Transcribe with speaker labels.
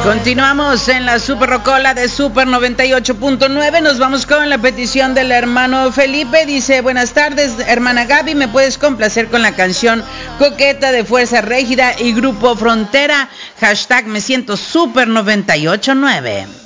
Speaker 1: Continuamos en la Super Rocola de Super 98.9. Nos vamos con la petición del hermano Felipe. Dice: buenas tardes, hermana Gaby, ¿me puedes complacer con la canción Coqueta de Fuerza Régida y Grupo Frontera? Hashtag me siento Super 98.9.